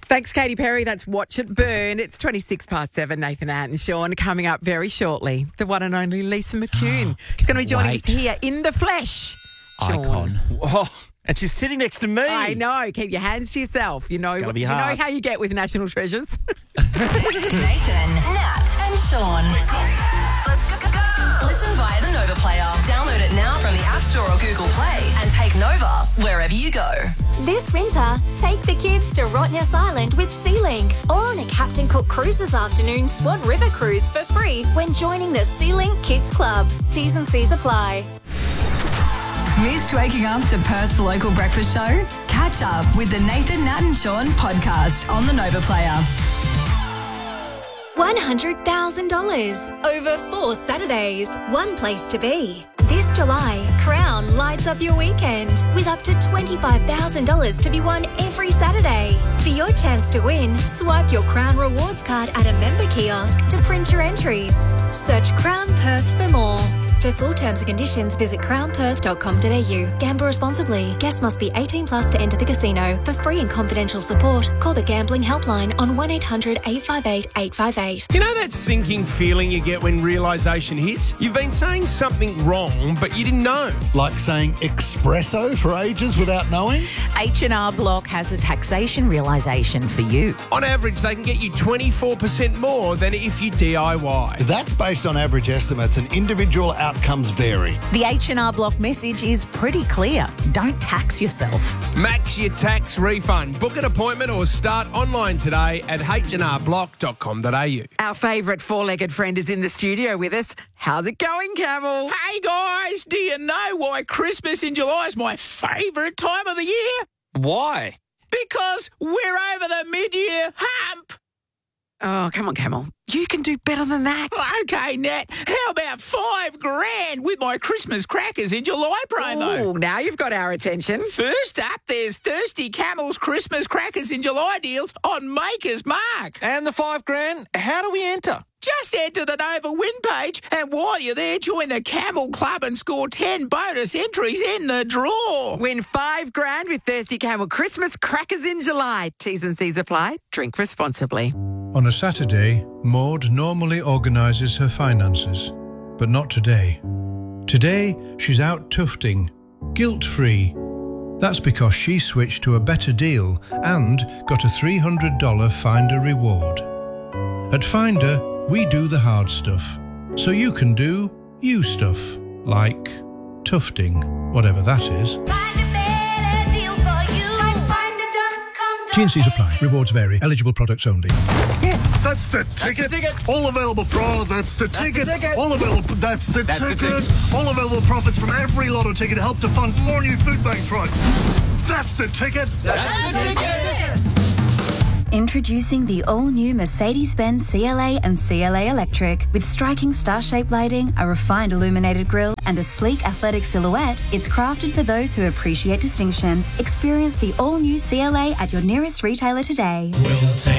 Thanks, Katy Perry. That's Watch It Burn. It's 7:26. Nathan and Sean coming up very shortly. The one and only Lisa McCune is going to be joining us here in the flesh. Sean. Icon. Oh, and she's sitting next to me. I know. Keep your hands to yourself. You know how you get with National Treasures. Nathan, Nat and Sean. Let's go. Listen via the Nova Player. Download it now from the App Store or Google Play and take Nova wherever you go. This winter, take the kids to Rottnest Island with SeaLink or on a Captain Cook Cruises afternoon Swan River cruise for free when joining the SeaLink Kids Club. T's and C's apply. Missed waking up to Perth's local breakfast show? Catch up with the Nathan, Nat and Sean podcast on the Nova Player. $100,000 over 4 Saturdays. One place to be. This July, Crown lights up your weekend with up to $25,000 to be won every Saturday. For your chance to win, swipe your Crown Rewards card at a member kiosk to print your entries. Search Crown Perth for more. For full terms and conditions, visit crownperth.com.au. Gamble responsibly. Guests must be 18 plus to enter the casino. For free and confidential support, call the Gambling Helpline on 1800 858 858. You know that sinking feeling you get when realisation hits? You've been saying something wrong, but you didn't know. Like saying espresso for ages without knowing? H&R Block has a taxation realisation for you. On average, they can get you 24% more than if you DIY. That's based on average estimates and individual outcomes vary. The H&R Block message is pretty clear. Don't tax yourself. Max your tax refund. Book an appointment or start online today at hrblock.com.au. Our favourite four-legged friend is in the studio with us. How's it going, Camel? Hey guys, do you know why Christmas in July is my favourite time of the year? Why? Because we're over the mid-year hump. Oh, come on, Camel. You can do better than that. Okay, Nat, how about $5,000 with my Christmas crackers in July promo? Oh, now you've got our attention. First up, there's Thirsty Camel's Christmas crackers in July deals on Maker's Mark. And the $5,000, how do we enter? Just head to the Nova Win page, and while you're there, join the Camel Club and score 10 bonus entries in the draw. Win $5,000 with Thirsty Camel Christmas crackers in July. T's and C's apply. Drink responsibly. On a Saturday, Maud normally organises her finances, but not today. Today, she's out tufting, guilt-free. That's because she switched to a better deal and got a $300 Finder reward. At Finder, we do the hard stuff, so you can do you stuff, like tufting, whatever that is. T&Cs apply. Rewards vary. Eligible products only. That's the ticket. All available that's the ticket. All available, that's the ticket. All available profits from every lotto ticket help to fund 4 new food bank trucks. That's the ticket. That's the ticket. Introducing the all-new Mercedes-Benz CLA and CLA Electric. With striking star-shaped lighting, a refined illuminated grille, and a sleek athletic silhouette, it's crafted for those who appreciate distinction. Experience the all-new CLA at your nearest retailer today. We'll take